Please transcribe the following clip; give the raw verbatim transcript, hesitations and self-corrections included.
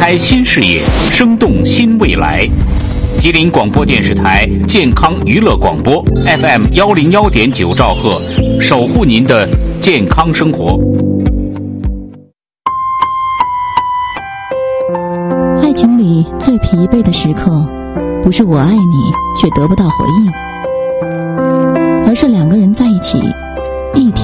开新视野，生动新未来。吉林广播电视台健康娱乐广播 F M 幺零幺点九兆赫，守护您的健康生活。 爱情里最疲惫的时刻，不是我爱你却得不到回应，而是两个人在一起一天